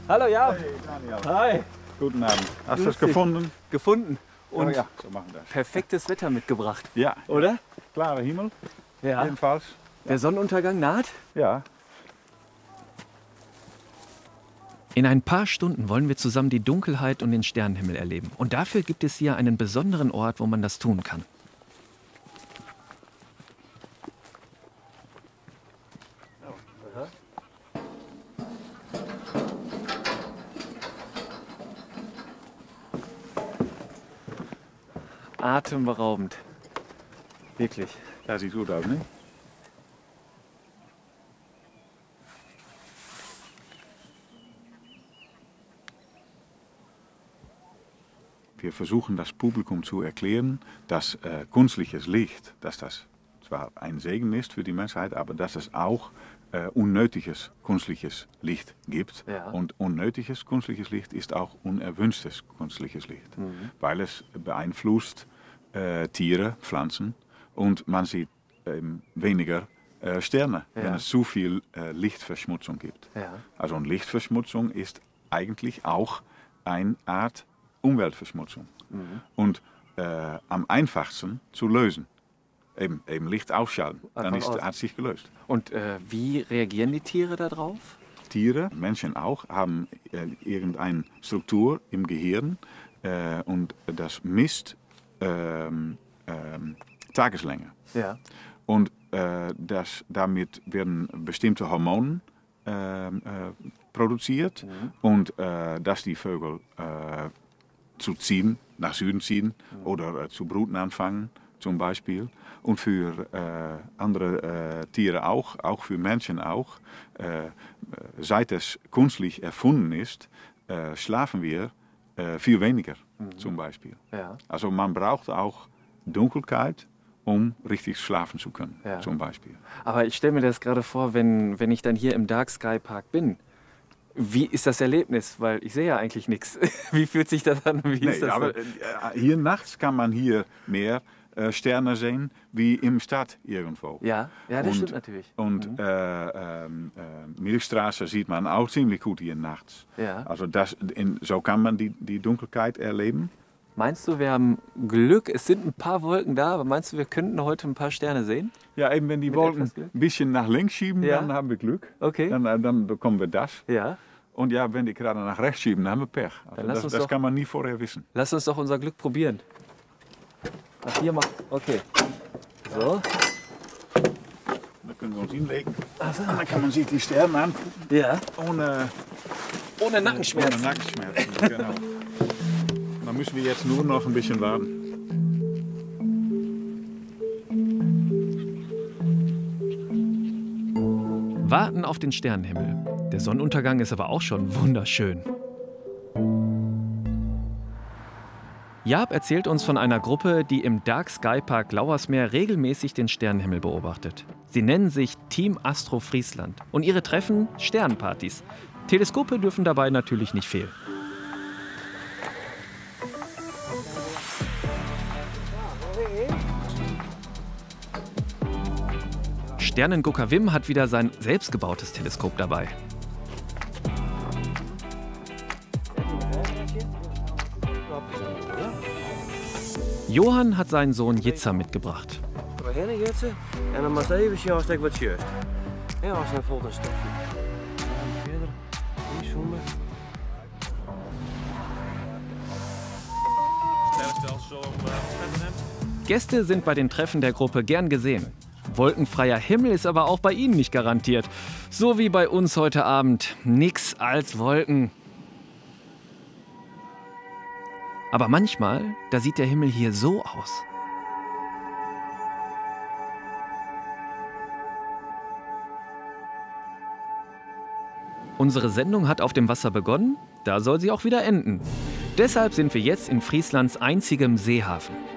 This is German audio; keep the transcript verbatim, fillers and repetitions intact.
Hallo, ja. Hey, Daniel. Hi. Guten Abend. Hast du Grüß es dich. gefunden? Gefunden. Und Oh ja, so machen wir das. perfektes Wetter mitgebracht. Ja, Oder? klarer Himmel, Ja. jedenfalls. Der Sonnenuntergang naht. Ja. In ein paar Stunden wollen wir zusammen die Dunkelheit und den Sternenhimmel erleben. Und dafür gibt es hier einen besonderen Ort, wo man das tun kann. Atemberaubend. Wirklich. Das sieht gut aus, ne? Wir versuchen das Publikum zu erklären, dass äh, künstliches Licht, dass das zwar ein Segen ist für die Menschheit, aber dass es auch äh, unnötiges künstliches Licht gibt. Ja. Und unnötiges künstliches Licht ist auch unerwünschtes künstliches Licht, Mhm. weil es beeinflusst äh, Tiere, Pflanzen und man sieht ähm, weniger äh, Sterne, Ja. wenn es zu viel äh, Lichtverschmutzung gibt. Ja. Also eine Lichtverschmutzung ist eigentlich auch eine Art Umweltverschmutzung. Mhm. Und äh, am einfachsten zu lösen. Eben, eben Licht ausschalten. Dann Einfach ist, aus. hat sich gelöst. Und äh, wie reagieren die Tiere darauf? Tiere, Menschen auch, haben äh, irgendeine Struktur im Gehirn äh, und das misst ähm, ähm, Tageslänge. Ja. Und äh, das, damit werden bestimmte Hormone äh, äh, produziert Mhm. und äh, dass die Vögel äh, zu ziehen, nach Süden ziehen Mhm. oder äh, zu bruten anfangen zum Beispiel. Und für äh, andere äh, Tiere auch, auch für Menschen auch. Äh, seit es künstlich erfunden ist, äh, schlafen wir äh, viel weniger Mhm. zum Beispiel. Ja. Also man braucht auch Dunkelheit, um richtig schlafen zu können, Ja. zum Beispiel. Aber ich stelle mir das gerade vor, wenn, wenn ich dann hier im Dark Sky Park bin. Wie ist das Erlebnis? Weil ich sehe ja eigentlich nichts. Wie fühlt sich das an? Wie ist Nee, das aber dann? äh, hier nachts kann man hier mehr äh, Sterne sehen wie im Stadt irgendwo. Ja, ja, das und, stimmt natürlich. Und Mhm. äh, ähm, äh, Milchstraße sieht man auch ziemlich gut hier nachts. Ja. Also das, in, so kann man die, die Dunkelheit erleben. Meinst du, wir haben Glück? Es sind ein paar Wolken da, aber meinst du, wir könnten heute ein paar Sterne sehen? Ja, eben wenn die Mit Wolken etwas Glück? ein bisschen nach links schieben, Ja. dann haben wir Glück. Okay. Dann, äh, dann bekommen wir das. Ja. Und ja, wenn die gerade nach rechts schieben, dann haben wir Pech. Also Dann lass das uns das doch- kann man nie vorher wissen. Lass uns doch unser Glück probieren. Ach, hier mal. Okay. So. Da können wir uns hinlegen. Und dann kann man sich die Sterne angucken. Ja. Ohne, Ohne ohne Nackenschmerzen. Nackenschmerzen. Genau. Dann müssen wir jetzt nur noch ein bisschen warten. Warten auf den Sternenhimmel. Der Sonnenuntergang ist aber auch schon wunderschön. Jaap erzählt uns von einer Gruppe, die im Dark Sky Park Lauersmeer regelmäßig den Sternenhimmel beobachtet. Sie nennen sich Team Astro Friesland und ihre Treffen Sternenpartys. Teleskope dürfen dabei natürlich nicht fehlen. Sternengucker Wim hat wieder sein selbstgebautes Teleskop dabei. Johann hat seinen Sohn Jitzer mitgebracht. Doorheen jutsen en dan maar even zien als ik wat juist. En als een volgende stukje. En verder, niet zoomen. Gäste sind bei den Treffen der Gruppe gern gesehen. Wolkenfreier Himmel ist aber auch bei ihnen nicht garantiert. So wie bei uns heute Abend. Nix als Wolken. Aber manchmal, da sieht der Himmel hier so aus. Unsere Sendung hat auf dem Wasser begonnen, da soll sie auch wieder enden. Deshalb sind wir jetzt in Frieslands einzigem Seehafen.